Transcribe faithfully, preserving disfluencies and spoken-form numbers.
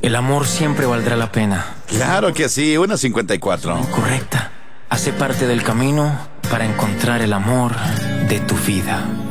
El amor siempre valdrá la pena. Claro que sí, una cincuenta y cuatro. Correcta. Hace parte del camino para encontrar el amor de tu vida.